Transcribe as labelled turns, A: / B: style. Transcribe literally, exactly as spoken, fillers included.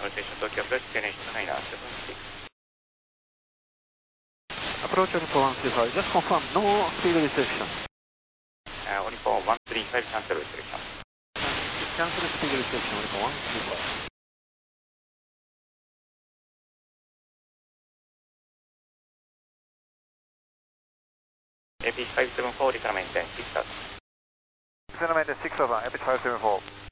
A: Rotation Tokyo approach, destination niner seven six.
B: Approach on four one three five, just confirm, no speed restriction.
A: Uh, only for one three five cancel restriction.
B: Cancel speed restriction, only for one three five.
A: A P five seven four, decline maintenance, six thousand.
B: Decline maintenance six thousand, A P five seven four.